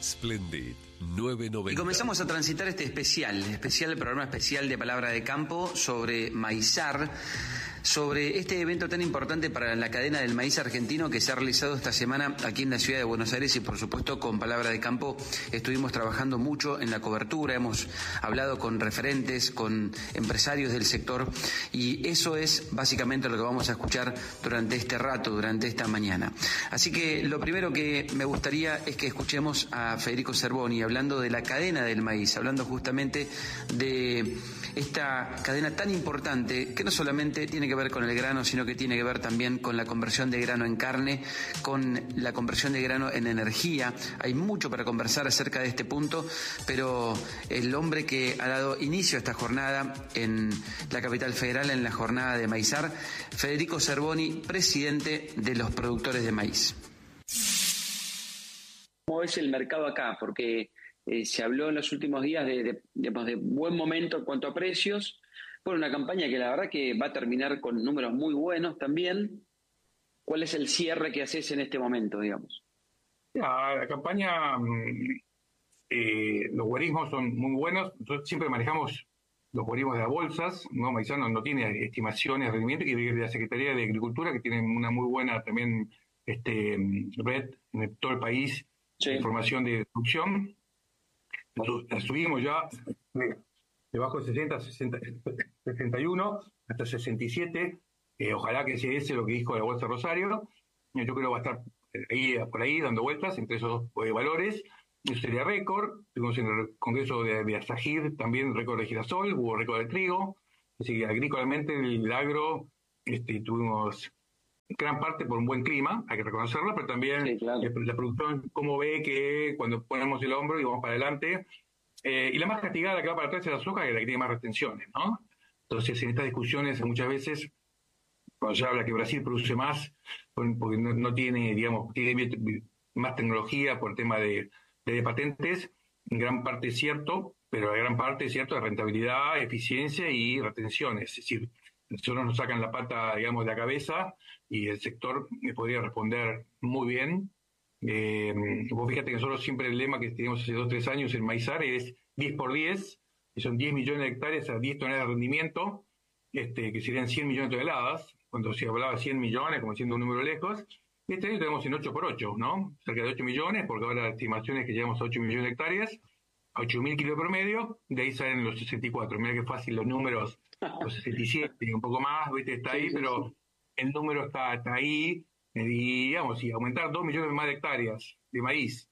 Splendid 990. Y comenzamos a transitar este programa especial de Palabra de Campo sobre Maizar, sobre este evento tan importante para la cadena del maíz argentino que se ha realizado esta semana aquí en la ciudad de Buenos Aires, y por supuesto con Palabra de Campo estuvimos trabajando mucho en la cobertura, hemos hablado con referentes, con empresarios del sector, y eso es básicamente lo que vamos a escuchar durante este rato, durante esta mañana. Así que lo primero que me gustaría es que escuchemos a Federico Zerboni hablando de la cadena del maíz, hablando justamente de esta cadena tan importante que no solamente tiene que ver con el grano, sino que tiene que ver también con la conversión de grano en carne, con la conversión de grano en energía. Hay mucho para conversar acerca de este punto, pero el hombre que ha dado inicio a esta jornada en la capital federal, en la jornada de Maizar, Federico Zerboni, presidente de los productores de maíz. ¿Cómo es el mercado acá? Porque se habló en los últimos días de buen momento en cuanto a precios. Bueno, una campaña que la verdad que va a terminar con números muy buenos también. ¿Cuál es el cierre que haces en este momento, digamos? La campaña, los guarismos son muy buenos. Nosotros siempre manejamos los guarismos de las bolsas, ¿no? Maizano no tiene estimaciones de rendimiento, y de la Secretaría de Agricultura, que tiene una muy buena también red en todo el país, sí, de información de producción. La subimos ya debajo de 60, 61 hasta 67. Ojalá que sea ese lo que dijo la Bolsa Rosario. Yo creo que va a estar por ahí dando vueltas entre esos dos valores. Eso sería récord. Tuvimos en el Congreso de Asagir también récord de girasol, hubo récord de trigo. Así que agrícolamente el agro tuvimos gran parte por un buen clima, hay que reconocerlo, pero también sí, claro, la producción, cómo ve que cuando ponemos el hombro y vamos para adelante. Y la más castigada que va para atrás es la soja, que es la que tiene más retenciones, ¿no? Entonces, en estas discusiones muchas veces, cuando se habla que Brasil produce más, porque no tiene, digamos, tiene más tecnología por el tema de patentes, en gran parte es cierto, pero en gran parte es cierto de rentabilidad, eficiencia y retenciones. Es decir, nosotros nos sacan la pata, digamos, de la cabeza, y el sector podría responder muy bien. Vos fíjate que nosotros siempre el lema que teníamos hace 2 o 3 años en Maizar es 10 por 10, que son 10 millones de hectáreas a 10 toneladas de rendimiento, que serían 100 millones de toneladas, cuando se hablaba de 100 millones, como siendo un número lejos. Este año tenemos en 8 por 8, ¿no? Cerca de 8 millones, porque ahora la estimación es que llegamos a 8 millones de hectáreas, a 8.000 kilos de promedio, de ahí salen los 64. Mira qué fácil los números, los 67, un poco más, ¿viste? Está ahí, sí, pero sí, el número está ahí. Y digamos, y aumentar 2 millones más de hectáreas de maíz,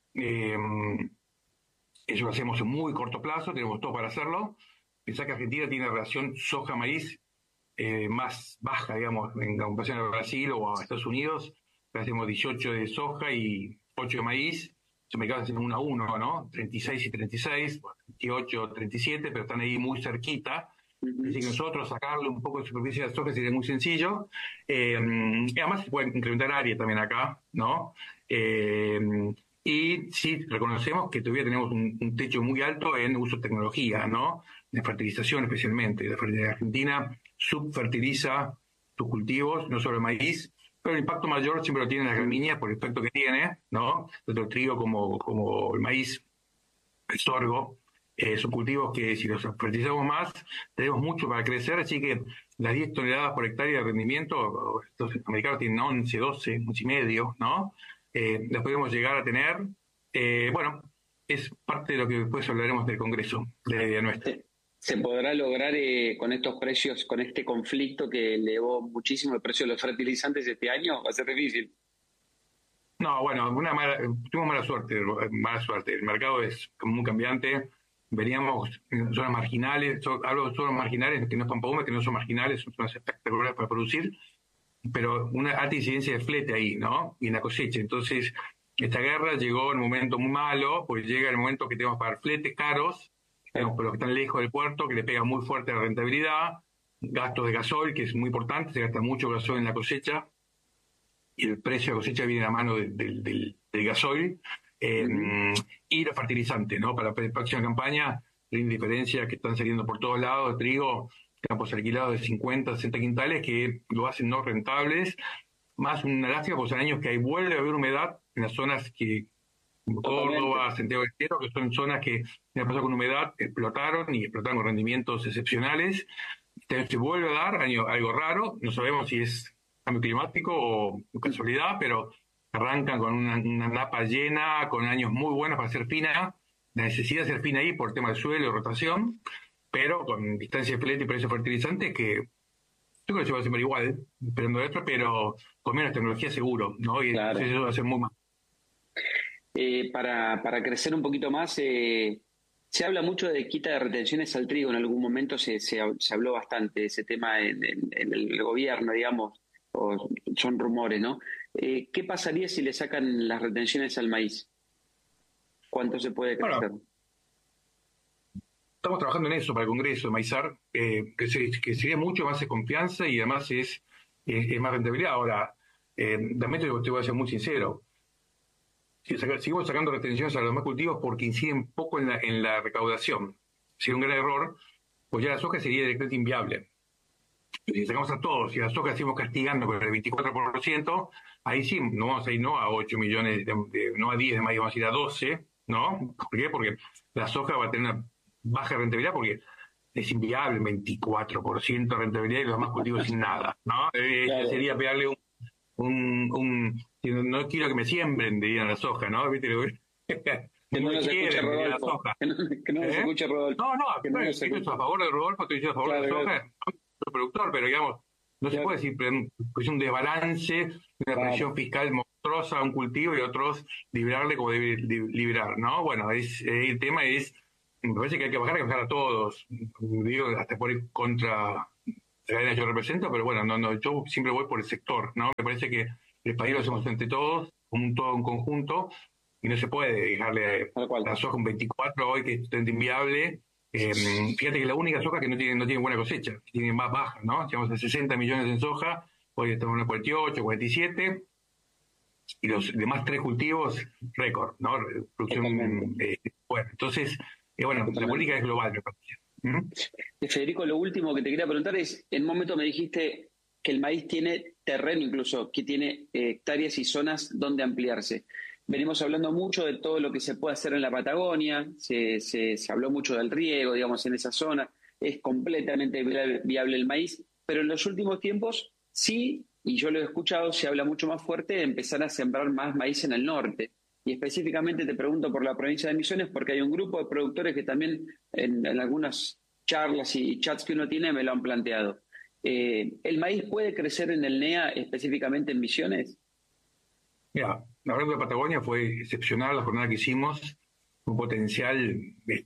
eso lo hacemos en muy corto plazo, tenemos todo para hacerlo. Pensá que Argentina tiene relación soja-maíz más baja, digamos, en comparación a Brasil o a Estados Unidos, que hacemos 18 de soja y 8 de maíz. Los mercados hacen 1 a 1, ¿no? 36 y 36, 28, 37, pero están ahí muy cerquita. Así que nosotros sacarle un poco de superficie de la soja sería muy sencillo. Y además se puede incrementar área también acá, ¿no? Y sí, reconocemos que todavía tenemos un techo muy alto en uso de tecnología, ¿no? De fertilización especialmente. La Argentina subfertiliza sus cultivos, no solo el maíz, pero el impacto mayor siempre lo tienen las gramíneas por el efecto que tiene, ¿no? Tanto el trigo como el maíz, el sorgo. Son cultivos que si los fertilizamos más, tenemos mucho para crecer, así que las 10 toneladas por hectárea de rendimiento, los americanos tienen 11, 12, 11,5, ¿no? Las podemos llegar a tener. Bueno, es parte de lo que después hablaremos del Congreso, de la idea nuestra. ¿Se podrá lograr con estos precios, con este conflicto que elevó muchísimo el precio de los fertilizantes este año? Va a ser difícil. No, bueno, tuvimos mala suerte. El mercado es muy cambiante. Veníamos en zonas marginales, hablo de zonas marginales que no es Pampa Húmeda, que no son marginales, son zonas espectaculares para producir, pero una alta incidencia de flete ahí, ¿no? Y en la cosecha. Entonces, esta guerra llegó en un momento muy malo, pues llega el momento que tenemos que pagar fletes caros, digamos, por los que están lejos del puerto, que le pega muy fuerte a la rentabilidad, gastos de gasoil, que es muy importante, se gasta mucho gasoil en la cosecha, y el precio de la cosecha viene a mano del gasoil. Y los fertilizantes, ¿no? Para la próxima campaña, la indiferencia que están saliendo por todos lados de trigo, campos alquilados de 50, 60 quintales que lo hacen no rentables, más una lástima, pues en años que vuelve a haber humedad en las zonas que como Totalmente. Córdoba, Santiago del Estero, que son zonas que en el pasado con humedad explotaron y explotaron con rendimientos excepcionales. Se vuelve a dar algo raro, no sabemos si es cambio climático o casualidad, pero arrancan con una napa llena, con años muy buenos para ser fina, la necesidad de ser fina ahí por tema de suelo y rotación, pero con distancia de flete y precio fertilizante que yo creo que se va a hacer igual, esperando esto, pero con menos tecnología seguro, ¿no? Y entonces Claro. eso va a ser muy más. Para crecer un poquito más, se habla mucho de quita de retenciones al trigo. En algún momento se habló bastante de ese tema en el gobierno, digamos, o son rumores, ¿no? ¿Qué pasaría si le sacan las retenciones al maíz? ¿Cuánto se puede Bueno, crecer? estamos trabajando en eso para el Congreso de Maizar, que sería mucho más de confianza y además es más rentabilidad. Ahora, también te voy a ser muy sincero, seguimos sacando retenciones a los demás cultivos porque inciden poco en la recaudación. Sería un gran error, pues ya la soja sería directamente inviable. Si sacamos a todos y la soja seguimos castigando con el 24%, ahí sí, no vamos a ir no a 8 millones, no a 10 de maíz, vamos a ir a 12, ¿no? ¿Por qué? Porque la soja va a tener una baja rentabilidad porque es inviable, 24% de rentabilidad y los demás cultivos sin nada, ¿no? Claro, Sería pegarle no quiero que me siembren, dirían la soja, ¿no? ¿Viste? que No no me nos escuche quieren, diría la Rodolfo, soja. que no nos ¿Eh? escuche Rodolfo, No, que no nos estoy escuche. a favor de Rodolfo, estoy diciendo a favor de la Claro, claro, soja, soy productor, pero digamos, no se puede claro, decir pues un desbalance, una claro. presión fiscal monstruosa a un cultivo y a otros librarle como debe librar, ¿no? Bueno, el tema es, me parece que hay que bajar a todos, digo, hasta por ir contra la cadena que yo represento, pero bueno, no, yo siempre voy por el sector, ¿no? Me parece que el país lo hacemos entre todos, como un todo, un conjunto, y no se puede dejarle Tal cual. la soja un 24 hoy que es totalmente inviable. Fíjate que la única soja que no tiene buena cosecha, que tiene más baja, ¿no? Llegamos a 60 millones en soja, hoy estamos en 48, 47, y los demás tres cultivos, récord, ¿no? Totalmente, Producción, bueno, entonces, bueno, la política totalmente. es global, me parece. ¿Mm? Federico, lo último que te quería preguntar es, en un momento me dijiste que el maíz tiene terreno incluso, que tiene hectáreas y zonas donde ampliarse. Venimos hablando mucho de todo lo que se puede hacer en la Patagonia, se habló mucho del riego, digamos, en esa zona, es completamente viable el maíz, pero en los últimos tiempos sí, y yo lo he escuchado, se habla mucho más fuerte de empezar a sembrar más maíz en el norte. Y específicamente te pregunto por la provincia de Misiones, porque hay un grupo de productores que también en algunas charlas y chats que uno tiene me lo han planteado. ¿El maíz puede crecer en el NEA específicamente en Misiones? Mira, hablando de Patagonia, fue excepcional la jornada que hicimos, un potencial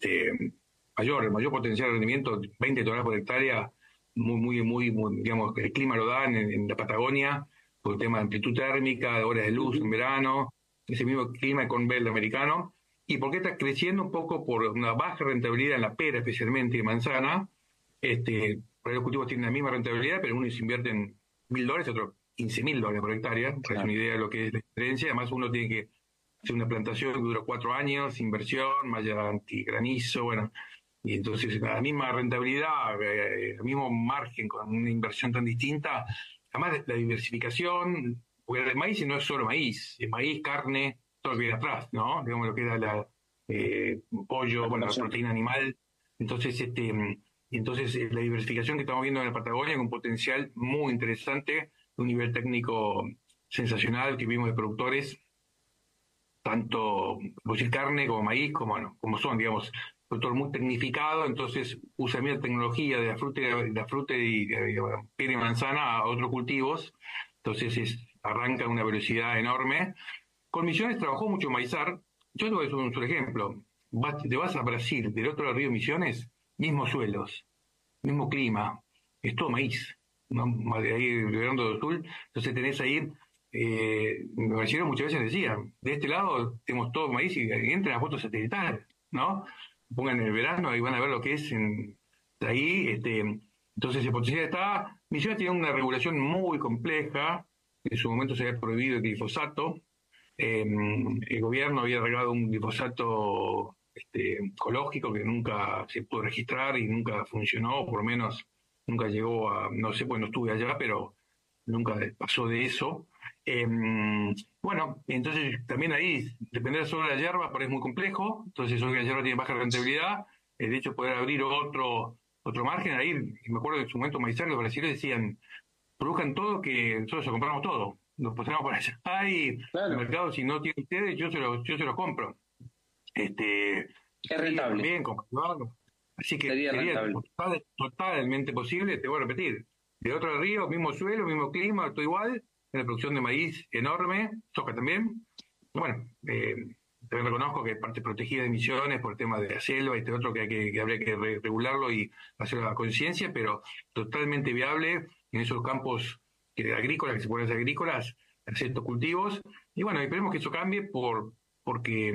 el mayor potencial de rendimiento, 20 toneladas por hectárea, muy, digamos, el clima lo da en la Patagonia, por el tema de amplitud térmica, de horas de luz en Uh-huh. verano, ese mismo clima con verde americano, y porque está creciendo un poco por una baja rentabilidad en la pera, especialmente y manzana. Por ahí los cultivos tienen la misma rentabilidad, pero uno se invierte en $1.000, otro $15.000 por hectárea, para una Claro, idea de lo que es la diferencia. Además, uno tiene que hacer una plantación que dura 4 años, inversión, malla antigranizo, bueno, y entonces la misma rentabilidad, el mismo margen con una inversión tan distinta. Además, la diversificación, porque el maíz no es solo maíz, es maíz, carne, todo lo que viene atrás, ¿no? Digamos lo que era pollo, bueno, la explotación. proteína animal. Entonces, la diversificación que estamos viendo en la Patagonia con un potencial muy interesante, un nivel técnico sensacional que vimos de productores, tanto producir carne como maíz, como, bueno, como son, digamos, productor muy tecnificado, entonces usa bien la tecnología de la fruta y pera y manzana a otros cultivos, entonces arranca a una velocidad enorme. Con Misiones trabajó mucho Maizar. Yo te voy a dar un solo ejemplo. Te vas a Brasil, del otro lado del río Misiones, mismos suelos, mismo clima, es todo maíz, ¿no? Ahí Rio Grande do Sul, entonces tenés ahí, me parecieron muchas veces decían, de este lado tenemos todo maíz y entran las fotos satelitales, ¿no? Pongan en el verano y van a ver lo que es ahí, entonces el potencial está. Misiones tiene una regulación muy compleja, en su momento se había prohibido el glifosato, el gobierno había regalado un glifosato ecológico que nunca se pudo registrar y nunca funcionó, por lo menos nunca llegó a, no sé, pues no estuve allá, pero nunca pasó de eso. Bueno, entonces también ahí, depender solo de la yerba, por ahí es muy complejo. Entonces, hoy la yerba tiene baja rentabilidad. De hecho, poder abrir otro margen ahí. Y me acuerdo que en su momento Maizar, los brasileños decían, produzcan todo, que nosotros se compramos todo. Nos ponemos por allá y Claro. el mercado, si no tiene ustedes, yo se los compro. Es rentable. También, comprarlo. Así que Sería sería rentable. totalmente posible, te voy a repetir. De otro río, mismo suelo, mismo clima, todo igual, una producción de maíz enorme, soja también. Bueno, también reconozco que hay partes protegidas de emisiones por el tema de la selva y este otro que habría que regularlo y hacer la conciencia, pero totalmente viable en esos campos agrícolas, que se pueden hacer agrícolas, hacer estos cultivos. Y bueno, esperemos que eso cambie porque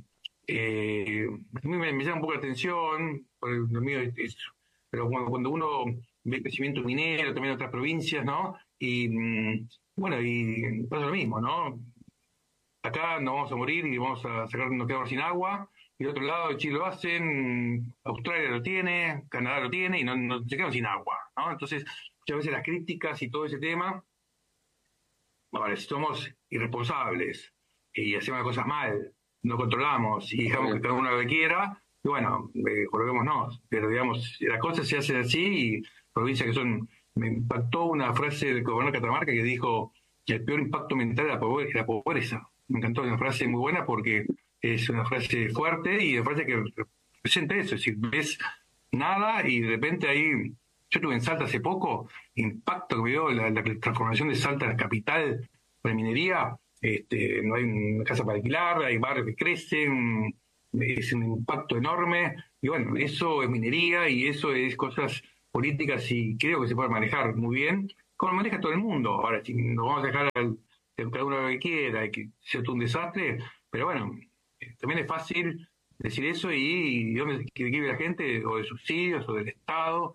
a mí me llama un poco la atención, lo mío pero cuando uno ve el crecimiento minero también en otras provincias, ¿no? Y bueno, y pasa lo mismo, ¿no? Acá nos vamos a morir y vamos a nos quedamos sin agua, y del otro lado Chile lo hacen, Australia lo tiene, Canadá lo tiene, y no se quedan sin agua, ¿no? Entonces, muchas veces las críticas y todo ese tema, ahora, si somos irresponsables y hacemos las cosas mal, no controlamos y dejamos que cada uno lo quiera, y bueno, colguémonos. Pero digamos, las cosas se hacen así y provincias que son... Me impactó una frase del gobernador de Catamarca que dijo que el peor impacto mental es la pobreza. Me encantó, una frase muy buena porque es una frase fuerte y una frase que representa eso. Es decir, ves nada y de repente ahí... Yo estuve en Salta hace poco, impacto que me dio la transformación de Salta, la capital de la minería. No hay una casa para alquilar, hay barrios que crecen, es un impacto enorme. Y bueno, eso es minería y eso es cosas políticas y creo que se puede manejar muy bien, como lo maneja todo el mundo. Ahora, si nos vamos a dejar cada uno lo que quiera y que sea todo un desastre, pero bueno, también es fácil decir eso y dónde vive la gente, o de subsidios, o del Estado,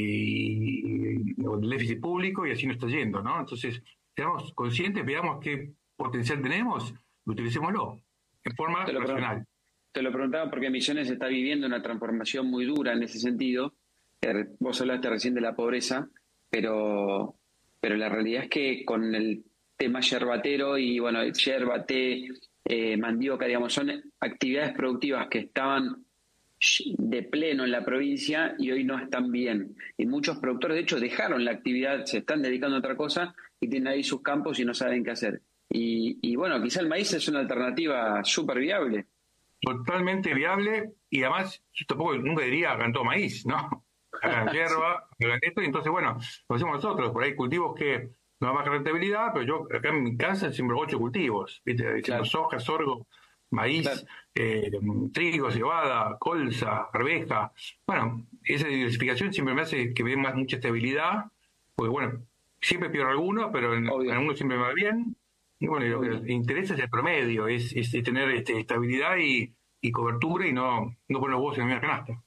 o del déficit público, y así no está yendo, ¿no? Entonces, seamos conscientes, veamos qué potencial tenemos, y utilicémoslo en forma racional. Te lo preguntaba porque Misiones está viviendo una transformación muy dura en ese sentido. Vos hablaste recién de la pobreza, pero la realidad es que con el tema yerbatero y, bueno, yerba, té, mandioca, digamos, son actividades productivas que estaban de pleno en la provincia y hoy no están bien. Y muchos productores, de hecho, dejaron la actividad, se están dedicando a otra cosa y tienen ahí sus campos y no saben qué hacer. Y bueno, quizá el maíz es una alternativa súper viable. Totalmente viable, y además, yo tampoco nunca diría hagan todo maíz, ¿no? Hagan hierba, hagan esto, y entonces, bueno, lo hacemos nosotros. Por ahí cultivos que no dan baja rentabilidad, pero yo acá en mi casa siembro 8 cultivos, ¿viste? Claro. Soja, sorgo, maíz, claro. Trigo, cebada, colza, arveja. Bueno, esa diversificación siempre me hace que vea mucha estabilidad, porque bueno, siempre pierdo alguno, pero en algunos siempre me va bien. Y bueno, lo que interesa es el promedio, es tener estabilidad y cobertura y no poner los huevos en la misma canasta.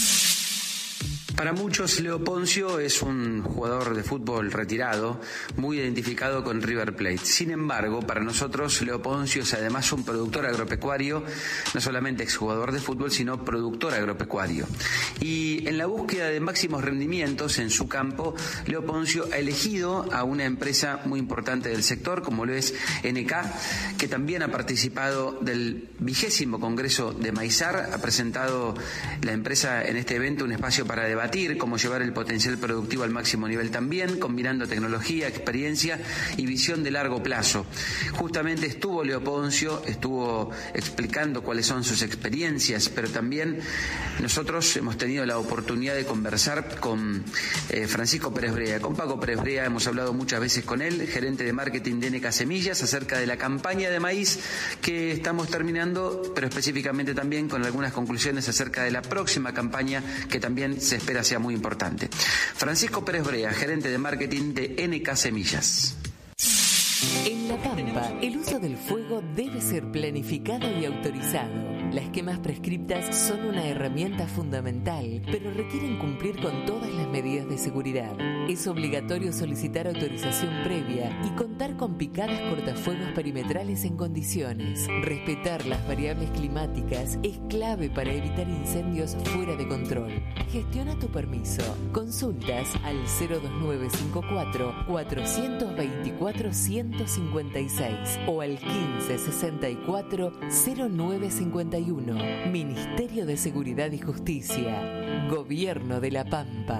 Para muchos, Leo Poncio es un jugador de fútbol retirado, muy identificado con River Plate. Sin embargo, para nosotros, Leo Poncio es además un productor agropecuario, no solamente exjugador de fútbol, sino productor agropecuario. Y en la búsqueda de máximos rendimientos en su campo, Leo Poncio ha elegido a una empresa muy importante del sector, como lo es NK, que también ha participado del 20º Congreso de Maizar. Ha presentado la empresa en este evento un espacio para debatir cómo llevar el potencial productivo al máximo nivel también, combinando tecnología, experiencia y visión de largo plazo. Justamente estuvo Leo Poncio, estuvo explicando cuáles son sus experiencias, pero también nosotros hemos tenido la oportunidad de conversar con Francisco Pérez Brea. Con Paco Pérez Brea hemos hablado muchas veces con él, gerente de marketing de NK Semillas, acerca de la campaña de maíz que estamos terminando, pero específicamente también con algunas conclusiones acerca de la próxima campaña que también se espera sea muy importante. Francisco Pérez Brea, gerente de marketing de NK Semillas. En La Pampa, el uso del fuego debe ser planificado y autorizado. Las quemas prescriptas son una herramienta fundamental, pero requieren cumplir con todas las medidas de seguridad. Es obligatorio solicitar autorización previa y contar con picadas cortafuegos perimetrales en condiciones. Respetar las variables climáticas es clave para evitar incendios fuera de control. Gestiona tu permiso. Consultas al 02954 424 156 o al 1564 0951. Ministerio de Seguridad y Justicia. Gobierno de La Pampa.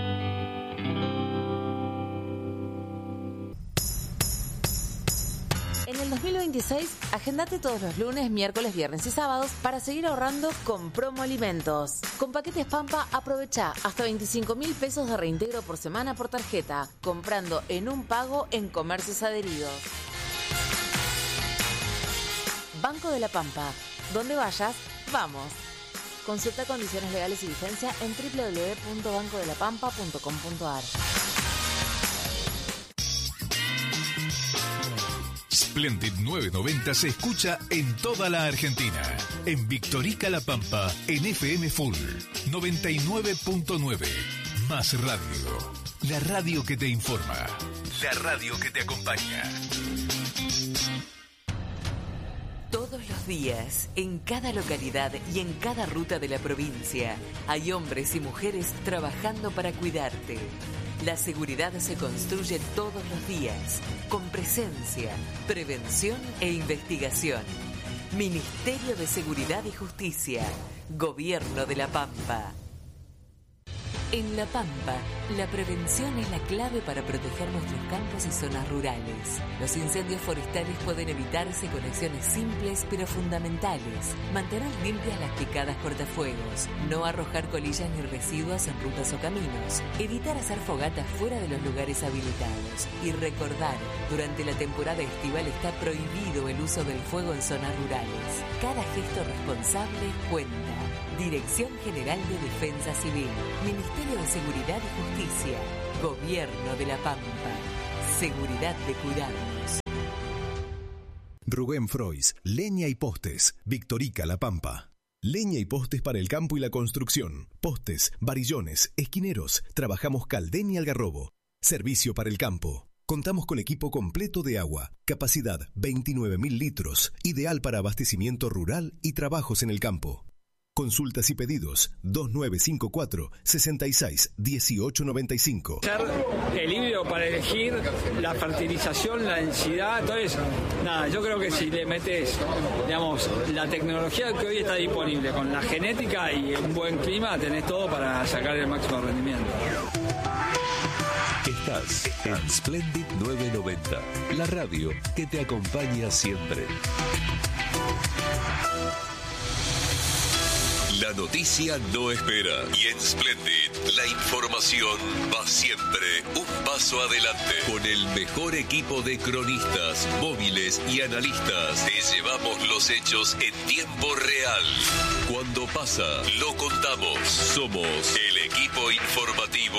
En el 2026, agendate todos los lunes, miércoles, viernes y sábados para seguir ahorrando con Promo Alimentos. Con Paquetes Pampa, aprovecha hasta 25.000 pesos de reintegro por semana por tarjeta, comprando en un pago en comercios adheridos. Banco de la Pampa. Donde vayas, vamos. Consulta condiciones legales y vigencia en www.bancodelapampa.com.ar. Splendid 990 se escucha en toda la Argentina. En Victorica La Pampa, en FM Full 99.9. Más radio. La radio que te informa. La radio que te acompaña. Todos los días, en cada localidad y en cada ruta de la provincia, hay hombres y mujeres trabajando para cuidarte. La seguridad se construye todos los días, con presencia, prevención e investigación. Ministerio de Seguridad y Justicia, Gobierno de La Pampa. En La Pampa, la prevención es la clave para proteger nuestros campos y zonas rurales. Los incendios forestales pueden evitarse con acciones simples pero fundamentales. Mantener limpias las picadas cortafuegos, no arrojar colillas ni residuos en rutas o caminos, evitar hacer fogatas fuera de los lugares habilitados y recordar, durante la temporada estival está prohibido el uso del fuego en zonas rurales. Cada gesto responsable cuenta. Dirección General de Defensa Civil, Ministerio de Seguridad y Justicia, Gobierno de La Pampa. Seguridad de cuidarnos. Rubén Frois, Leña y Postes, Victorica La Pampa. Leña y postes para el campo y la construcción. Postes, varillones, esquineros. Trabajamos Caldén y Algarrobo. Servicio para el campo. Contamos con equipo completo de agua. Capacidad 29.000 litros. Ideal para abastecimiento rural y trabajos en el campo. Consultas y pedidos 2954 66 1895. El híbrido para elegir la fertilización, la densidad, entonces nada, yo creo que si le metes, digamos, la tecnología que hoy está disponible con la genética y un buen clima, tenés todo para sacar el máximo rendimiento. Estás en Splendid 990, la radio que te acompaña siempre. La noticia no espera y en Splendid la información va siempre un paso adelante. Con el mejor equipo de cronistas, móviles y analistas te llevamos los hechos en tiempo real. Cuando pasa, lo contamos. Somos el equipo informativo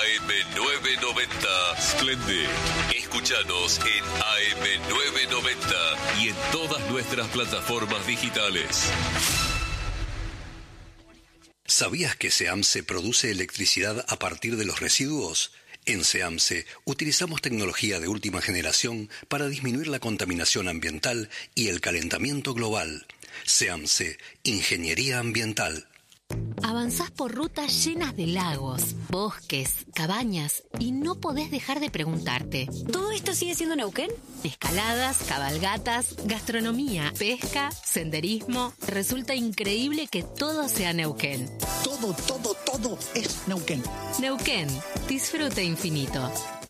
AM990 Splendid. Escúchanos en AM990 y en todas nuestras plataformas digitales. ¿Sabías que SEAMSE produce electricidad a partir de los residuos? En SEAMSE utilizamos tecnología de última generación para disminuir la contaminación ambiental y el calentamiento global. SEAMSE, Ingeniería Ambiental. Avanzás por rutas llenas de lagos, bosques, cabañas y no podés dejar de preguntarte: ¿todo esto sigue siendo Neuquén? Escaladas, cabalgatas, gastronomía, pesca, senderismo. Resulta increíble que todo sea Neuquén. Todo es Neuquén. Neuquén, disfrute infinito.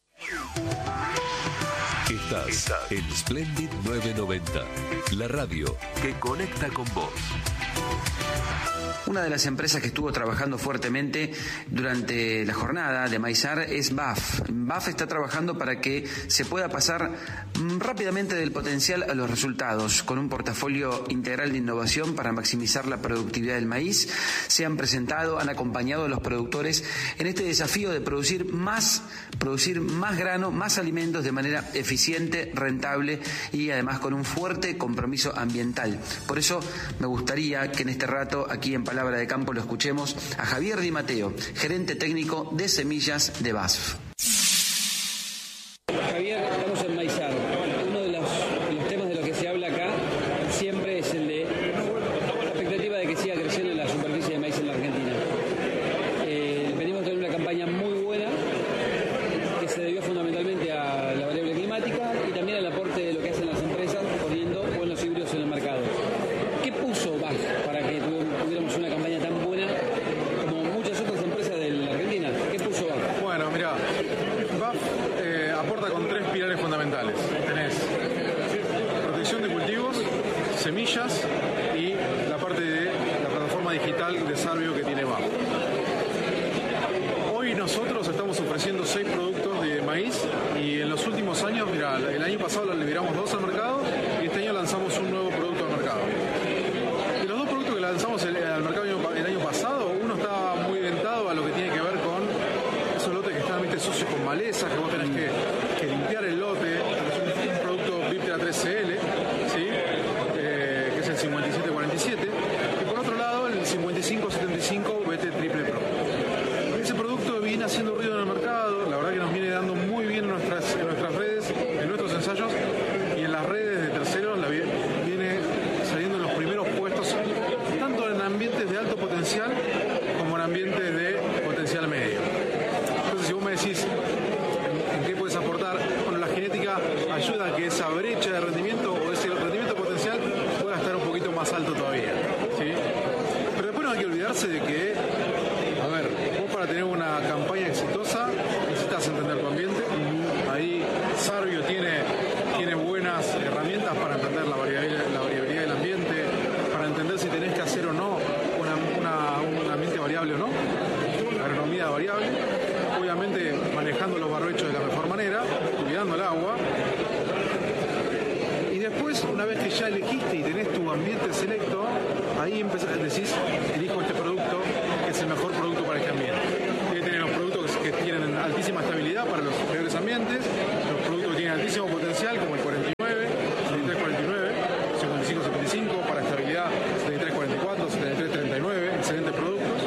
Estás en Splendid 990, la radio que conecta con vos. Una de las empresas que estuvo trabajando fuertemente durante la jornada de Maizar es BAF. BAF está trabajando para que se pueda pasar rápidamente del potencial a los resultados. Con un portafolio integral de innovación para maximizar la productividad del maíz, se han presentado, han acompañado a los productores en este desafío de producir más grano, más alimentos de manera eficiente, rentable y además con un fuerte compromiso ambiental. Por eso me gustaría gustaría que en este rato, aquí en Palabra de Campo, lo escuchemos a Javier Di Matteo, gerente técnico de semillas de BASF. Javier, estamos en Maizar. Uno de los temas de lo que se habla acá siempre es el de la expectativa de que siga creciendo la superficie de maíz en la Argentina. Venimos de una campaña muy buena que se debió fundamentalmente a la variable climática y también al aporte de lo que hacen las empresas poniendo buenos híbridos en el mercado. ¿Qué puso BASF para que tuviéramos una campaña tan buena como muchas otras empresas de la Argentina? ¿Qué puso BASF? Bueno, mira, BASF aporta con 3 pilares fundamentales. Tenés protección de cultivos, semillas y la parte de la plataforma digital de Sarvio que tiene BASF. Hoy nosotros estamos ofreciendo 6 productos de maíz y en los últimos años, mira, el año pasado le liberamos 2 al mercado y este año lanzamos un nuevo producto al mercado. De los 2 productos que lanzamos al mercado el año pasado, uno estaba muy orientado a lo que tiene que ver con esos lotes que están sucios con malezas, que vos tenés que limpiar el lote. Es un producto Viptera 3CL, ¿sí? Que es el 5747, y por otro lado el 5575 BT Triple Pro. Ese producto viene haciendo ruido en el mercado, la verdad que nos viene dando muy bien en nuestras redes, en nuestros ensayos y en las redes de terceros, viene saliendo en los primeros puestos, tanto en ambientes de alto potencial como en ambientes de potencial medio. Entonces, si vos me decís en qué puedes aportar, bueno, la genética ayuda a que esa brecha de rendimiento o ese rendimiento potencial pueda estar un poquito más alto todavía, ¿sí? Pero después no hay que olvidarse de que, a ver, vos para tener una campaña exitosa necesitas entender tu ambiente. Ahí Sarvio tiene buenas herramientas para entender la variabilidad del ambiente, para entender si tenés que hacer o no un ambiente variable o no, agronomía variable, obviamente manejando los barbechos de la mejor manera, cuidando el agua. Y después, una vez que ya elegiste y tenés tu ambiente selecto, ahí decís, elijo este producto, que es el mejor producto para este ambiente. Tiene que tener los productos que tienen altísima estabilidad para los peores ambientes, los productos que tienen altísimo potencial, como el 49, 7349, 5575, para estabilidad 7344, 7339, excelentes productos.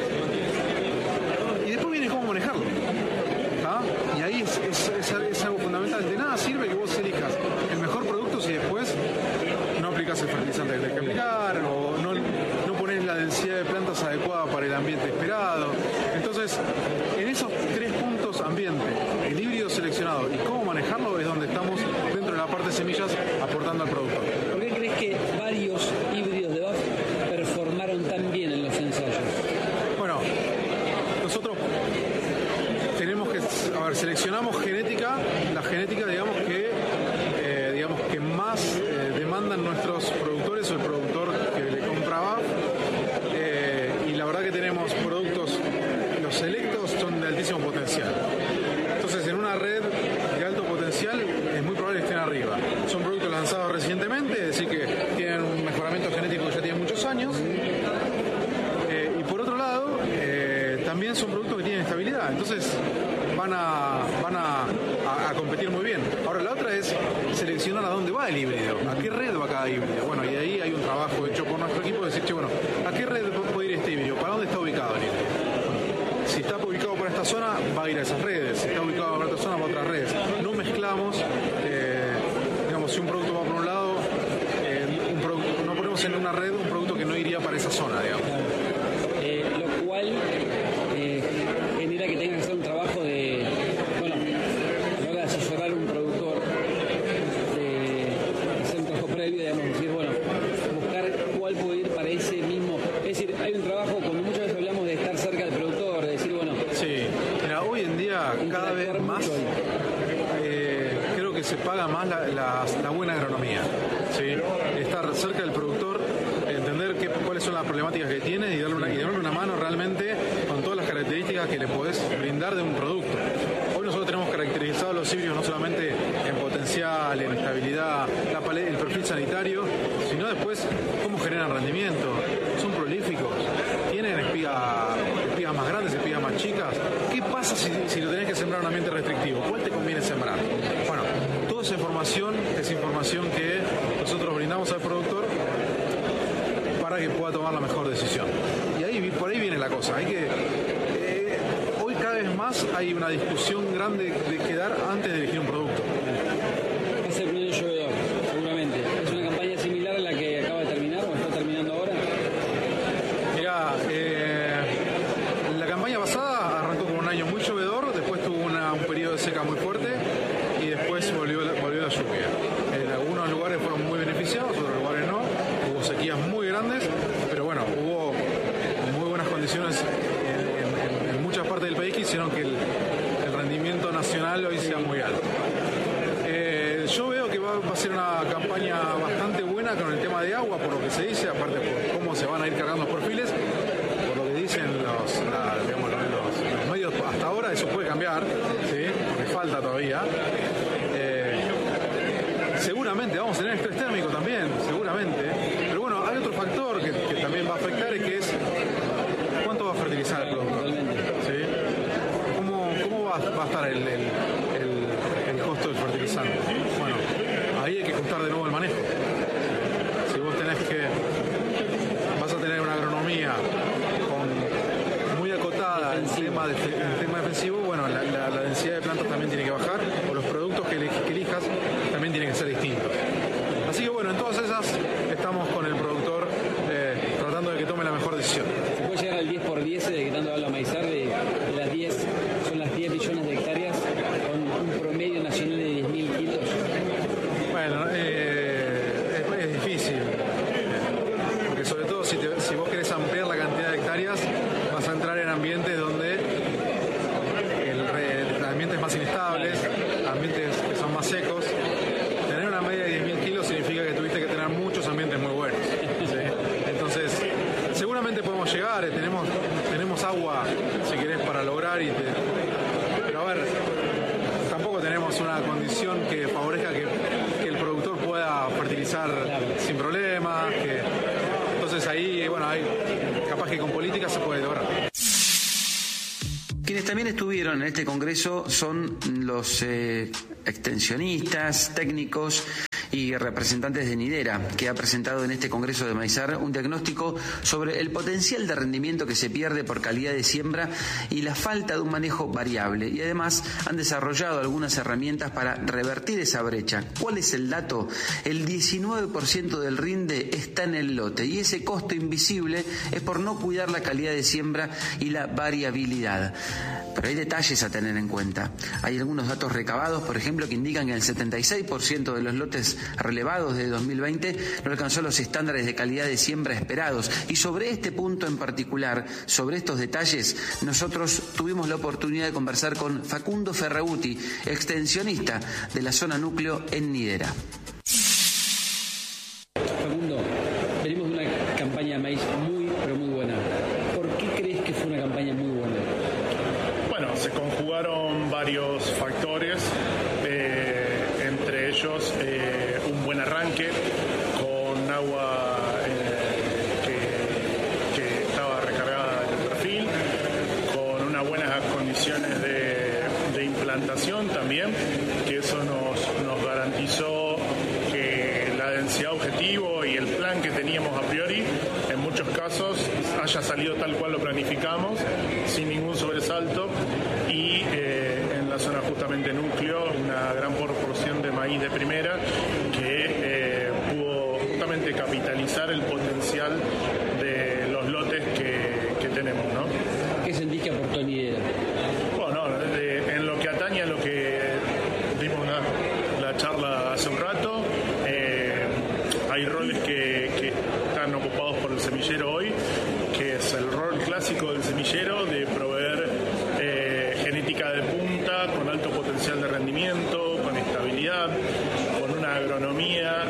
Y después viene cómo manejarlo. ¿Ah? Y ahí es algo fundamental. De nada sirve que vos elijas el mejor producto si después no aplicás el fertilizante que tenés que aplicar o no ponés la densidad de plantas adecuada para el ambiente esperado. Entonces, en esos 3 puntos, ambiente, el híbrido seleccionado y cómo manejarlo, es donde estamos dentro de la parte de semillas aportando al productor. ¿Por qué crees que varios híbridos de BASF performaron tan bien en los ensayos? Bueno, nosotros tenemos que, seleccionamos genética, la genética digamos que más demandan nuestros productores o el productor que le compra BASF, y la verdad que tenemos productos, los selectos son de altísimo potencial. Entonces, en una red de alto potencial es muy probable que estén arriba. Son productos lanzados recientemente, es decir que tienen un mejoramiento genético que ya tiene muchos años. Y por otro lado, también son productos que tienen estabilidad. Entonces, van a competir muy bien. Ahora, la otra es seleccionar a dónde va el híbrido, a qué red va cada híbrido. Bueno, y ahí hay un trabajo hecho por nuestro equipo de decir, che, bueno, ¿a qué red puede ir este híbrido? ¿Para dónde está ubicado el híbrido? Si está ubicado para esta zona, va a ir a esas redes. Si está ubicado para otra zona, va a otras redes. No mezclamos, si un producto va por un lado, no ponemos en una red un producto que no iría para esa zona, digamos. Lo cual genera que tenga que hacer un trabajo de, bueno, a la hora de asesorar a un productor, de hacer un trabajo previo, digamos, decir, bueno, buscar cuál puede ir para ese mismo. Es decir, hay un trabajo, como muchas veces hablamos de estar cerca del productor, de decir, bueno. Sí, mira, hoy en día cada vez más creo que se paga más la buena agronomía, ¿sí? Estar cerca del productor, entender cuáles son las problemáticas que tiene y darle una mano realmente con todas las características que le podés brindar de un producto. Hoy nosotros tenemos caracterizados los híbridos no solamente en potencial, en estabilidad, el perfil sanitario, sino después cómo generan rendimiento, son prolíficos, tienen espigas más grandes, espigas más chicas. ¿Qué pasa si lo tenés que sembrar en un ambiente restrictivo? ¿Cuál te conviene sembrar? Bueno, toda esa información es información que nosotros brindamos al productor para para que pueda tomar la mejor decisión. Y ahí, por ahí viene la cosa. Hoy cada vez más hay una discusión grande de qué dar antes de elegir un producto. Va a ser medio llovedor, seguramente. ¿Es una campaña similar a la que acaba de terminar o está terminando ahora? Mirá, la campaña pasada arrancó con un año muy llovedor, después tuvo un periodo de seca muy fuerte y después volvió la lluvia. En algunos lugares fueron muy beneficiados, otros lugares no. Hubo sequías muy grandes, pero bueno, hubo muy buenas condiciones en muchas partes del país que hicieron que el rendimiento nacional hoy sea muy alto. Yo veo que va a ser una campaña bastante buena con el tema de agua, por lo que se dice, aparte por cómo se van a ir cargando los perfiles, por lo que dicen los medios hasta ahora. Eso puede cambiar, ¿sí? Porque falta todavía. Seguramente vamos a tener estrés térmico también, seguramente. Pero bueno, hay otro factor que también va a afectar, que es cuánto va a fertilizar el producto. ¿Sí? ¿Cómo va a estar el costo del fertilizante? Bueno, ahí hay que ajustar de nuevo el manejo. Si vos vas a tener una agronomía muy acotada en tema defensivo, bueno, la densidad de plantas también tiene que bajar, o los productos que elijas también tienen que ser distintos. Así que bueno, en todas esas estamos con el productor tratando de que tome la mejor decisión. ¿Se puede llegar al 10x10 de que tanto habla Maizar, de las 10, son las 10 millones de hectáreas con un promedio nacional de 10.000 kilos? Bueno, es difícil, porque sobre todo si vos querés ampliar la cantidad de hectáreas, vas a entrar en ambientes donde ambientes más inestables, ambientes que son más secos. Tener una media de 10.000 kilos significa que tuviste que tener muchos ambientes muy buenos, ¿sí? Entonces, seguramente podemos llegar, tenemos agua, si querés, para lograr, pero a ver, tampoco tenemos una condición que favorezca que el productor pueda fertilizar sin problemas, entonces ahí, bueno, capaz que con política se puede lograr. Quienes también estuvieron en este congreso son los extensionistas, técnicos y representantes de Nidera, que ha presentado en este congreso de Maizar un diagnóstico sobre el potencial de rendimiento que se pierde por calidad de siembra y la falta de un manejo variable. Y además han desarrollado algunas herramientas para revertir esa brecha. ¿Cuál es el dato? El 19% del rinde está en el lote, y ese costo invisible es por no cuidar la calidad de siembra y la variabilidad. Pero hay detalles a tener en cuenta. Hay algunos datos recabados, por ejemplo, que indican que el 76% de los lotes relevados de 2020 no alcanzó los estándares de calidad de siembra esperados. Y sobre este punto en particular, sobre estos detalles, nosotros tuvimos la oportunidad de conversar con Facundo Ferraguti, extensionista de la zona núcleo en Nidera. Facundo, venimos de una campaña de maíz muy, pero muy buena. ¿Por qué crees que fue una campaña muy buena? Bueno, se conjugaron varios factores, entre ellos un buen arranque con agua que estaba recargada en el perfil, con unas buenas condiciones de implantación también, que eso nos garantizó que la densidad objetivo y el plan que teníamos a priori, en muchos casos, haya salido tal cual lo planificamos, sin ningún sobresalto, y en la zona justamente núcleo, una gran proporción de maíz de primera que pudo justamente capitalizar el potencial de los lotes que tenemos, ¿no? ¿Qué sentís que aportó Nidera? Bueno, en lo que atañe a lo que dimos la charla hace un rato, hay roles que están ocupados por el semillero hoy, que es el rol clásico del semillero de proveer genética de punta con alto potencial de rendimiento, con estabilidad, con una agronomía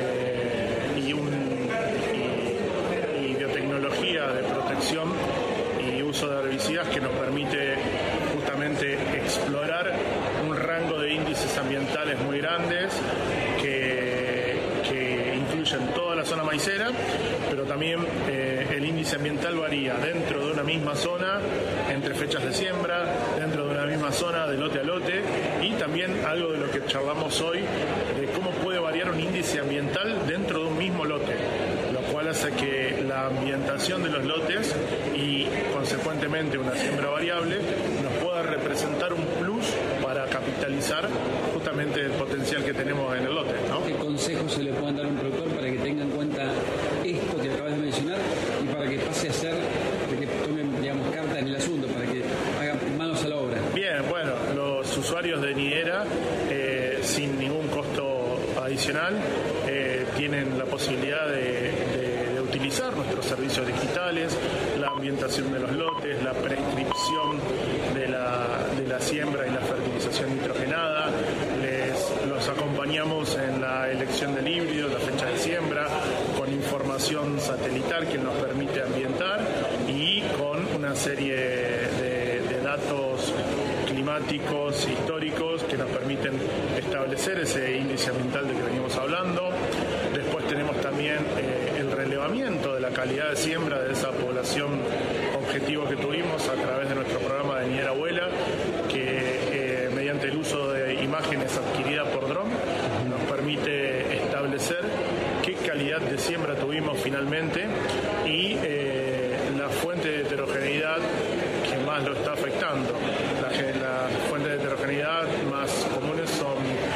y biotecnología de protección y uso de herbicidas que nos permite justamente explorar un rango de índices ambientales muy grandes que incluyen toda la zona maicera, pero también el índice ambiental varía dentro de una misma zona, entre fechas de siembra, dentro de una misma zona de lote a lote, y también algo de lo que charlamos hoy, de cómo puede variar un índice ambiental dentro de un mismo lote, lo cual cual hace que la ambientación de los lotes y consecuentemente una siembra variable nos pueda representar un plus para capitalizar justamente el potencial que tenemos en el lote, ¿no? ¿Qué consejos se le pueden dar a un productor para que tenga en cuenta esto que acabas de mencionar y para que pase a ser, para que tomen, digamos, carta en el asunto, para que hagan manos a la obra? Bien, bueno, los usuarios de Nidera, sin ningún costo adicional, tienen la posibilidad de utilizar nuestros servicios digitales, la ambientación de los lotes, la prescripción de la siembra y la fertilización nitrogenada. Los acompañamos en la elección del híbrido, la fecha de siembra, con información satelital que nos permite ambientar y con una serie de datos climáticos, históricos, que nos permiten establecer ese índice ambiental del que venimos hablando. Después tenemos también el relevamiento de la calidad de siembra de esa población objetivo que tuvimos a través de nuestro programa de Nidera Abuela, que mediante el uso de imágenes adquiridas por dron nos permite establecer qué calidad de siembra tuvimos finalmente y la fuente de heterogeneidad que más lo está afectando. Las fuentes de heterogeneidad más comunes son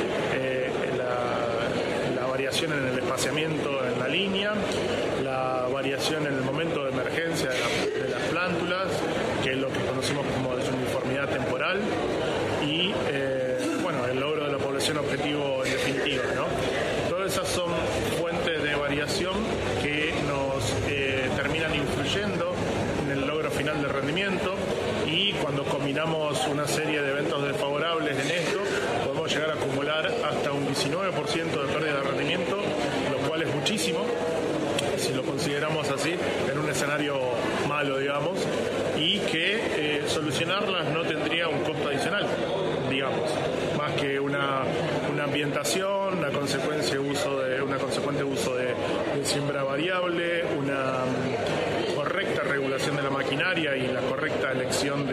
la variación en el espaciamiento en la línea, la variación en el momento de emergencia de las plántulas, que es lo que conocemos como desuniformidad temporal, y el logro de la población objetivo en definitiva, ¿no? Todas esas son fuentes de variación que nos terminan influyendo en el logro final del rendimiento, y cuando combinamos una serie de eventos desfavorables en esto, podemos llegar a acumular hasta un 19% de pérdida de rendimiento, lo cual es muchísimo, si lo consideramos así, en un escenario malo, digamos, y que solucionarlas no tendría un costo adicional, digamos, más que una ambientación, una consecuente uso de siembra variable, una correcta regulación de la maquinaria y la correcta elección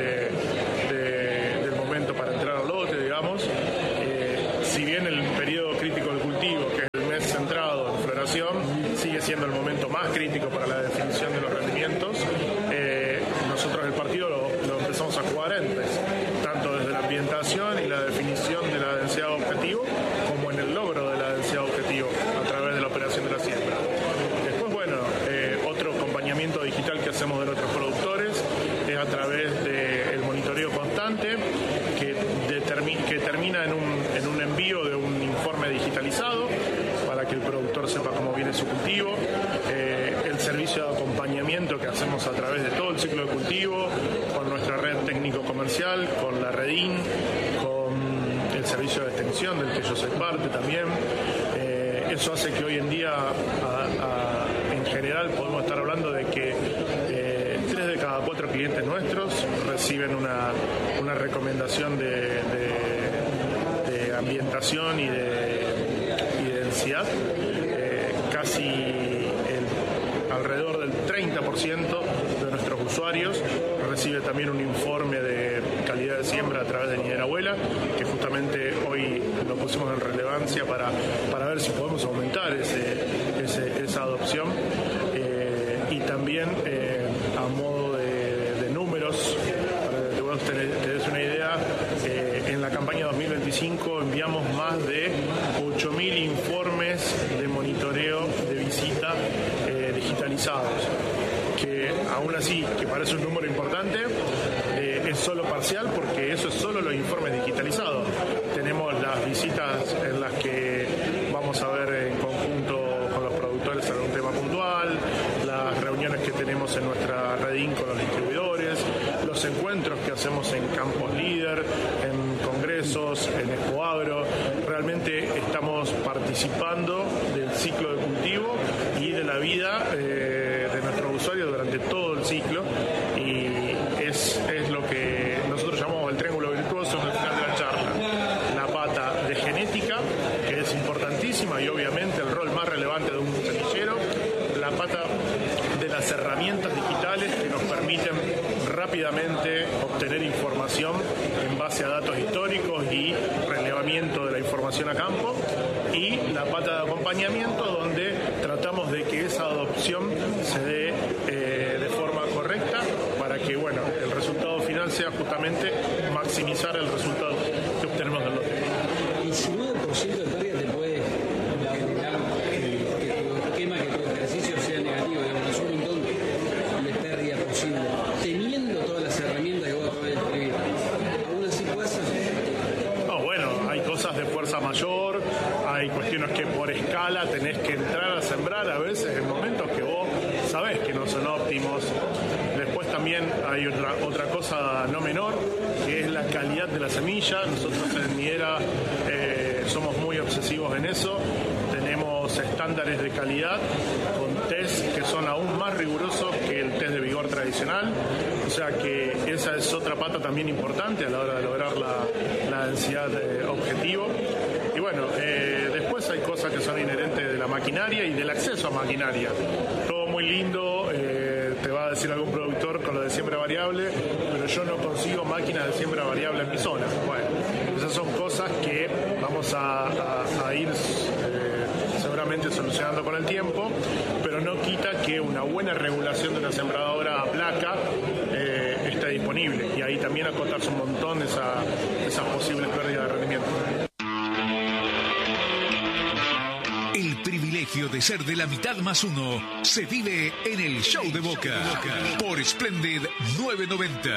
del momento para entrar al lote, digamos. Si bien el periodo crítico del cultivo, que es el mes centrado en floración, sigue siendo el momento más crítico para la definición de los rendimientos, nosotros el partido lo empezamos a jugar antes, tanto desde la ambientación y la definición de la densidad objetivo, como en el logro de la densidad objetivo a través de la operación de la siembra. Después, otro acompañamiento digital que hacemos de nuestros productores es a través del monitoreo constante, que termina en un envío de un informe digitalizado para que el productor sepa cómo viene su cultivo, el servicio de acompañamiento que hacemos a través de todo el ciclo de cultivo, con nuestra red técnico-comercial, con la Redin, con el servicio de extensión del que yo soy parte también. Eso hace que hoy en día, en general, podemos estar hablando de que 3 de cada 4 clientes nuestros reciben una recomendación de ambientación y de densidad. Casi alrededor del 30% de nuestros usuarios recibe también un informe de calidad de siembra a través de Nidera Abuela, que justamente hoy lo pusimos en relevancia para ver si podemos aumentar esa adopción. Y también a modo de números, para que vos te des una idea, en la campaña 2025 enviamos más de 8.000 informes de monitoreo de visita digitalizados, que aún así, que parece un número importante, es solo parcial, porque eso es solo los informes digitalizados. Tenemos las visitas en las que vamos a ver en conjunto con los productores algún tema puntual, las reuniones que tenemos en nuestra Redin con los distribuidores, los encuentros que hacemos en campos líder, en congresos, en Expoagro. Realmente estamos participando del ciclo de cultivo y de la vida de nuestros usuarios durante todo el ciclo, y es lo que nosotros llamamos el triángulo virtuoso en el final de la charla. La pata de genética, que es importantísima, y obviamente el rol más relevante de un semillero, la pata de las herramientas digitales que nos permiten rápidamente obtener información en base a datos históricos y relevamiento de la información a campo, y la pata de acompañamiento, donde tratamos de que esa adopción se dé de forma correcta para que, bueno, el resultado final sea justamente maximizar el resultado que obtenemos del lote. Y si 9% de pérdida te puede generar que tu esquema, que tu ejercicio sea negativo, digamos, es un montón de pérdida posible, teniendo todas las herramientas que vos acabas de describir. ¿Aún así pasa? No, bueno, hay cosas de fuerza mayor, hay cuestiones que por escala tenés que entrar a sembrar a veces en momentos que vos sabés que no son óptimos. Después también hay otra cosa no menor, que es la calidad de la semilla. Nosotros en Midera somos muy obsesivos en eso. Tenemos estándares de calidad con test que son aún más rigurosos que el test de vigor tradicional. O sea que esa es otra pata también importante a la hora de lograr la densidad objetivo. Y bueno, después hay cosas que son inherentes de la maquinaria y del acceso a maquinaria. Todo muy lindo, te va a decir algún productor con lo de siembra variable, pero yo no consigo máquinas de siembra variable en mi zona. Bueno, esas son cosas que vamos a ir seguramente solucionando con el tiempo, pero no quita que una buena regulación de una sembradora a placa esté disponible, y ahí también acotarse un montón esas posibles pérdidas de rendimiento. El privilegio de ser de la mitad más uno se vive en el Show de Boca por Splendid 990.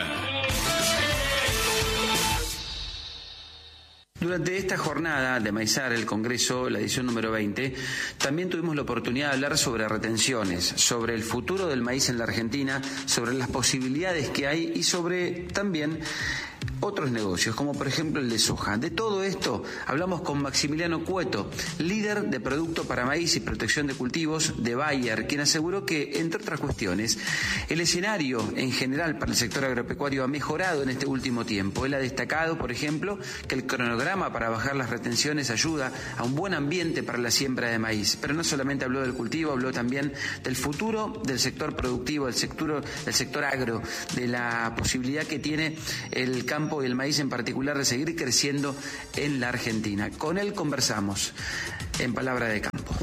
Durante esta jornada de Maizar, el Congreso, la edición número 20, también tuvimos la oportunidad de hablar sobre retenciones, sobre el futuro del maíz en la Argentina, sobre las posibilidades que hay y sobre también otros negocios, como por ejemplo el de soja. De todo esto hablamos con Maximiliano Cueto, líder de producto para maíz y protección de cultivos de Bayer, quien aseguró que, entre otras cuestiones, el escenario en general para el sector agropecuario ha mejorado en este último tiempo. Él ha destacado, por ejemplo, que el cronograma para bajar las retenciones ayuda a un buen ambiente para la siembra de maíz. Pero no solamente habló del cultivo, habló también del futuro del sector productivo, del sector agro, de la posibilidad que tiene el campo y el maíz en particular de seguir creciendo en la Argentina. Con él conversamos en Palabra de Campo.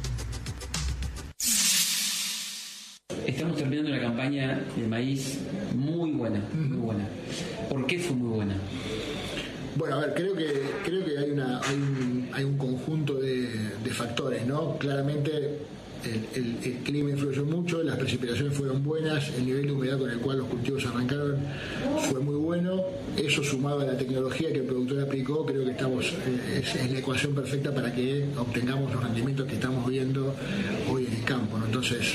Estamos terminando una campaña de maíz muy buena, muy buena. ¿Por qué fue muy buena? Bueno, a ver, creo que hay un conjunto de factores, ¿no? Claramente el clima influyó mucho, las precipitaciones fueron buenas, el nivel de humedad con el cual los cultivos arrancaron fue muy bueno. Eso, sumado a la tecnología que el productor aplicó, creo que es la ecuación perfecta para que obtengamos los rendimientos que estamos viendo hoy en el campo, ¿no? Entonces,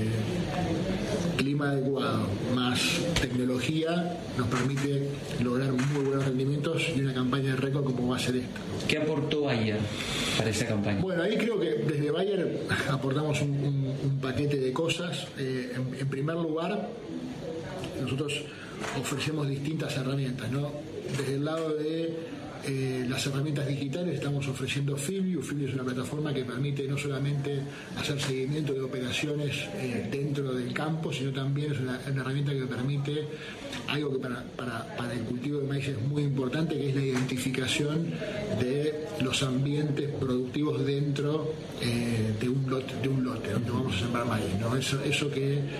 clima adecuado más tecnología nos permite lograr muy buenos rendimientos y una campaña de récord como va a ser esta. ¿Qué aportó Bayer para esa campaña? Bueno, ahí creo que desde Bayer aportamos un paquete de cosas. En primer lugar, nosotros ofrecemos distintas herramientas, ¿no? Desde el lado de las herramientas digitales estamos ofreciendo Fibiu. Fibiu es una plataforma que permite no solamente hacer seguimiento de operaciones dentro del campo, sino también es una herramienta que permite algo que para el cultivo de maíz es muy importante, que es la identificación de los ambientes productivos dentro de un lote donde vamos a sembrar maíz, ¿no? Eso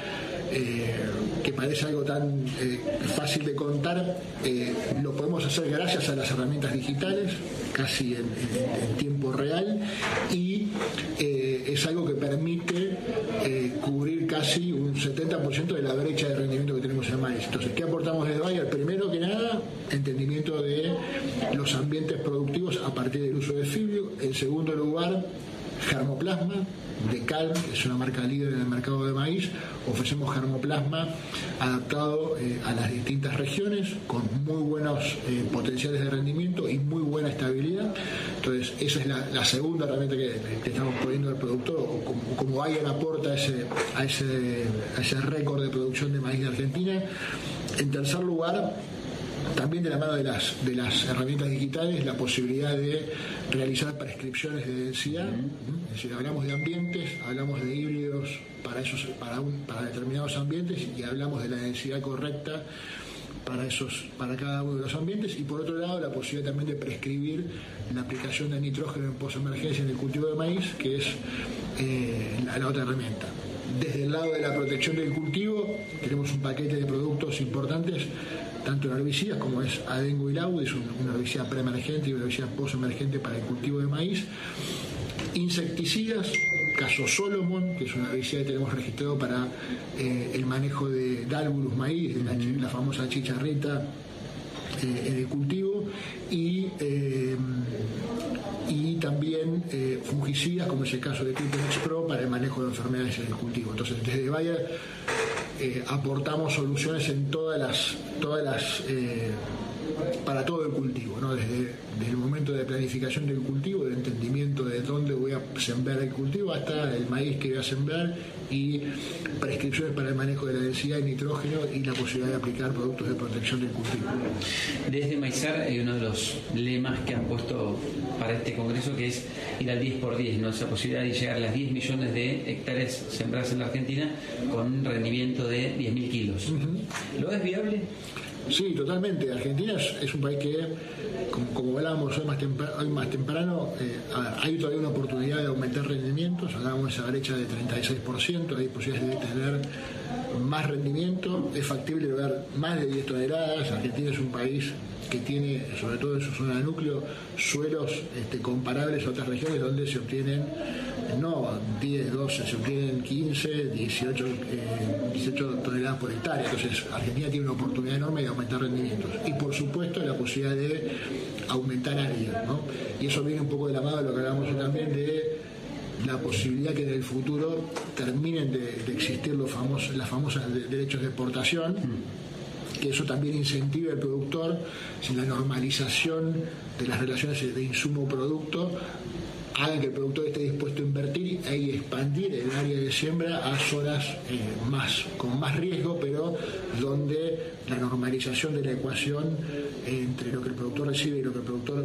que parece algo tan fácil de contar, lo podemos hacer gracias a las herramientas digitales, casi en tiempo real, y es algo que permite cubrir casi un 70% de la brecha de rendimiento que tenemos en maíz. Entonces, ¿qué aportamos desde Bayer? Primero que nada, entendimiento de los ambientes productivos a partir del uso de Fibiu. En segundo lugar, germoplasma de Calm, que es una marca líder en el mercado de maíz. Ofrecemos germoplasma adaptado a las distintas regiones, con muy buenos potenciales de rendimiento y muy buena estabilidad. Entonces, esa es la segunda herramienta que estamos poniendo al productor, o como Bayer aporta a ese récord de producción de maíz de Argentina. En tercer lugar, también de la mano de las herramientas digitales, la posibilidad de realizar prescripciones de densidad. Es decir, hablamos de ambientes, hablamos de híbridos para determinados ambientes, y hablamos de la densidad correcta para cada uno de los ambientes, y por otro lado la posibilidad también de prescribir la aplicación de nitrógeno en posemergencia en el cultivo de maíz, que es la otra herramienta. Desde el lado de la protección del cultivo tenemos un paquete de productos importantes, tanto en herbicidas como es Adengo y Laudis, una herbicida preemergente y una herbicida posemergente para el cultivo de maíz. Insecticidas, caso Solomon, que es una herbicida que tenemos registrado para el manejo de Dalvulus maíz, de la famosa chicharrita en el cultivo, y también fungicidas, como es el caso de Clipenex Pro, para el manejo de enfermedades en el cultivo. Entonces, desde Bayer aportamos soluciones en todas las para todo el cultivo, ¿no? Desde el momento de planificación del cultivo, del entendimiento de dónde voy a sembrar el cultivo, hasta el maíz que voy a sembrar, y prescripciones para el manejo de la densidad de nitrógeno y la posibilidad de aplicar productos de protección del cultivo. Desde Maizar hay uno de los lemas que han puesto para este congreso, que es ir al 10x10, ¿no? Esa posibilidad de llegar a las 10 millones de hectáreas sembradas en la Argentina con un rendimiento de 10.000 kilos. ¿Lo es viable? Sí, totalmente. Argentina es un país que, como hablábamos hoy más temprano, hay todavía una oportunidad de aumentar rendimientos. Hablábamos de esa brecha de 36%, hay posibilidades de tener más rendimiento, es factible lograr más de 10 toneladas. Argentina es un país que tiene, sobre todo en su zona de núcleo, suelos comparables a otras regiones donde se obtienen no 10, 12, se obtienen 15, 18 toneladas por hectárea. Entonces Argentina tiene una oportunidad enorme de aumentar rendimientos, y por supuesto la posibilidad de aumentar área, ¿no? Y eso viene un poco de la mano de lo que hablábamos también de la posibilidad que en el futuro terminen de existir las famosas derechos de exportación, que eso también incentive al productor, sin la normalización de las relaciones de insumo-producto, hagan que el productor esté dispuesto a invertir y expandir el área de siembra a zonas con más riesgo, pero donde la normalización de la ecuación entre lo que el productor recibe y lo que el productor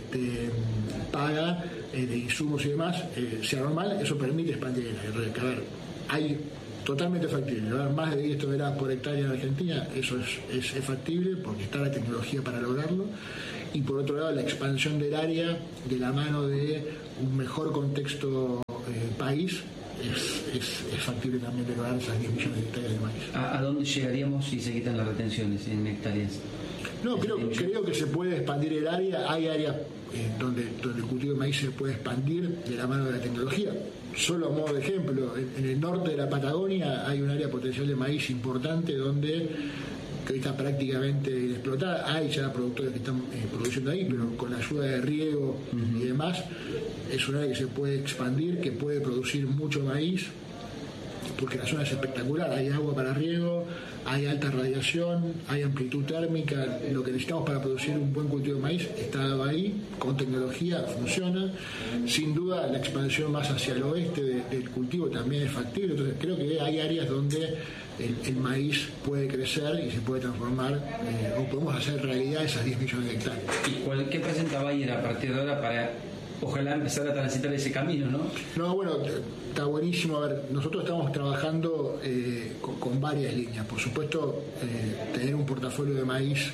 paga de insumos y demás sea normal. Eso permite expandir el área. A ver, hay totalmente factible llevar más de 10 toneladas por hectárea en Argentina. Eso es factible porque está la tecnología para lograrlo. Y por otro lado, la expansión del área de la mano de un mejor contexto país es factible también de lograr esas 10 millones de hectáreas de maíz. ¿A dónde llegaríamos si se quitan las retenciones en hectáreas? No, creo que se puede expandir el área. Hay áreas donde el cultivo de maíz se puede expandir de la mano de la tecnología. Solo a modo de ejemplo, en el norte de la Patagonia hay un área potencial de maíz importante que hoy está prácticamente inexplotada. Hay ya productores que están produciendo ahí, pero con la ayuda de riego y demás, es un área que se puede expandir, que puede producir mucho maíz, porque la zona es espectacular. Hay agua para riego, hay alta radiación, hay amplitud térmica. Lo que necesitamos para producir un buen cultivo de maíz está ahí, con tecnología funciona. Sin duda la expansión más hacia el oeste del cultivo también es factible. Entonces creo que hay áreas donde el maíz puede crecer y se puede transformar, o podemos hacer realidad esas 10 millones de hectáreas. ¿Y qué presenta Bayer a partir de ahora para ojalá empezar a transitar ese camino, no? No, bueno, está buenísimo. A ver, nosotros estamos trabajando con varias líneas. Por supuesto, tener un portafolio de maíz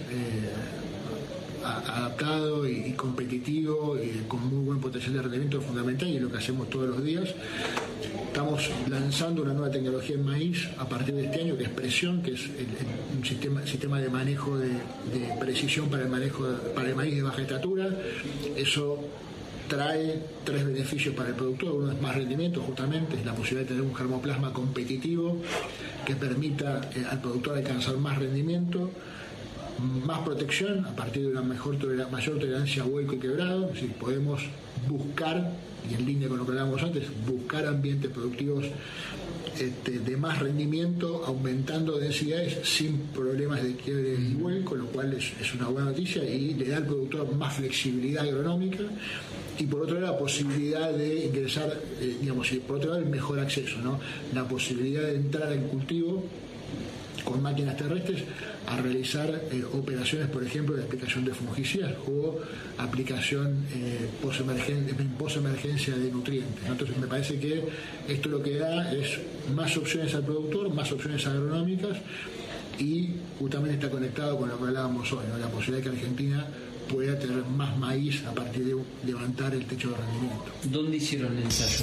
adaptado y competitivo y con muy buen potencial de rendimiento es fundamental, y es lo que hacemos todos los días. Estamos lanzando una nueva tecnología en maíz a partir de este año, que es Presión, que es un sistema de manejo de precisión para el maíz de baja estatura. Eso trae 3 beneficios para el productor. Uno es más rendimiento, justamente, es la posibilidad de tener un germoplasma competitivo que permita al productor alcanzar más rendimiento, más protección a partir de una mayor tolerancia a vuelco y quebrado. Es decir, podemos buscar, y en línea con lo que hablábamos antes, buscar ambientes productivos de más rendimiento, aumentando densidades sin problemas de quiebre y vuelco, lo cual es una buena noticia y le da al productor más flexibilidad agronómica. Y por otro lado, la posibilidad de ingresar, y por otro lado, el mejor acceso, ¿no? La posibilidad de entrar al cultivo con máquinas terrestres a realizar operaciones, por ejemplo, de aplicación de fungicidas o aplicación posemergencia de nutrientes, ¿no? Entonces me parece que esto lo que da es más opciones al productor, más opciones agronómicas, y justamente está conectado con lo que hablábamos hoy, ¿no? La posibilidad de que Argentina pueda tener más maíz a partir de levantar el techo de rendimiento. ¿Dónde hicieron el ensayo?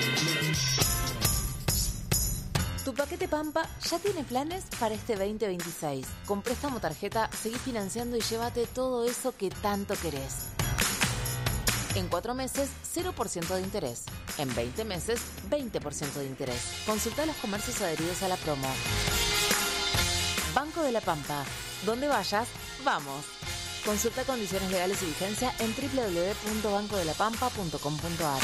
Tu paquete Pampa ya tiene planes para este 2026. Con préstamo tarjeta, seguí financiando y llévate todo eso que tanto querés. En 4 meses, 0% de interés. En 20 meses, 20% de interés. Consulta los comercios adheridos a la promo. Banco de la Pampa. Donde vayas, vamos. Consulta condiciones legales y vigencia en www.bancodelapampa.com.ar.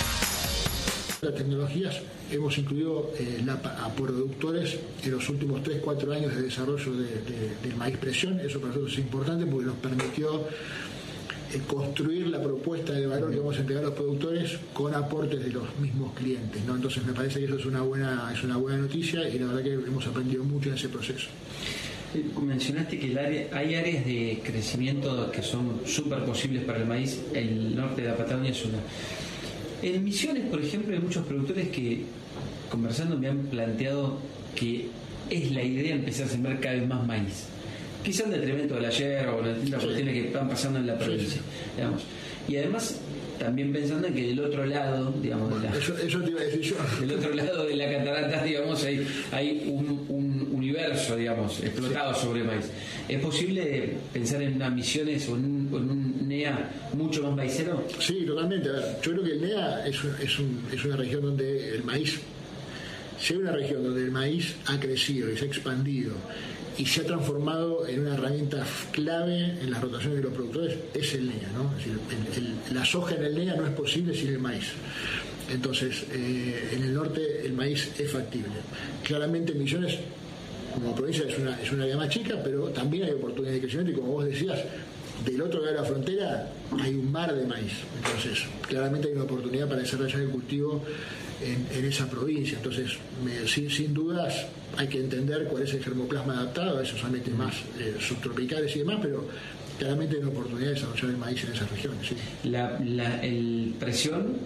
Las tecnologías hemos incluido a productores en los últimos 3-4 años de desarrollo del maíz presión. Eso para nosotros es importante porque nos permitió construir la propuesta de valor que vamos a entregar a los productores con aportes de los mismos clientes, ¿no? Entonces me parece que eso es una buena noticia y la verdad que hemos aprendido mucho en ese proceso. Mencionaste que hay áreas de crecimiento que son súper posibles para el maíz. El norte de la Patagonia es una. En Misiones, por ejemplo, hay muchos productores que, conversando, me han planteado que es la idea empezar a sembrar cada vez más maíz. Quizá en detrimento de la yerba o las distintas cuestiones que están pasando en la provincia, digamos. Y además, también pensando en que del otro lado, digamos, eso te iba a decir yo. Del otro lado de la catarata, digamos, hay un universo, digamos, explotado sobre maíz. ¿Es posible pensar en unas Misiones o en un NEA mucho más maicero? Sí, totalmente. A ver, yo creo que el NEA es una región donde el maíz, si hay una región donde el maíz ha crecido y se ha expandido y se ha transformado en una herramienta clave en las rotaciones de los productores, es el NEA, ¿no? Es decir, la soja en el NEA no es posible sin el maíz. Entonces, en el norte el maíz es factible. Claramente Misiones, como provincia, es una área más chica, pero también hay oportunidad de crecimiento y como vos decías, del otro lado de la frontera hay un mar de maíz. Entonces, claramente hay una oportunidad para desarrollar el cultivo en esa provincia. Entonces, sin dudas hay que entender cuál es el germoplasma adaptado a esos ambientes más subtropicales y demás, pero claramente hay una oportunidad de desarrollar el maíz en esas regiones. Sí. El presión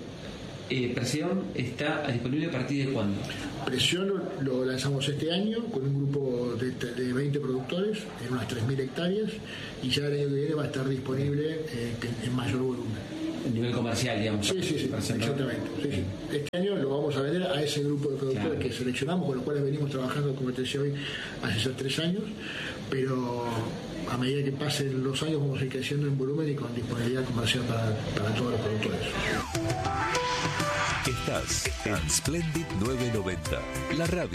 está disponible a partir de ¿cuándo? Presión lo lanzamos este año con un grupo de 20 productores en unas 3.000 hectáreas y ya el año que viene va a estar disponible en mayor volumen. A nivel comercial, digamos. Sí, exactamente. Sí. Este año lo vamos a vender a ese grupo de productores que seleccionamos, con los cuales venimos trabajando, como te decía hoy, hace esos 3 años, pero a medida que pasen los años vamos a ir creciendo en volumen y con disponibilidad comercial para todos los productores. Estás en Splendid 990, la radio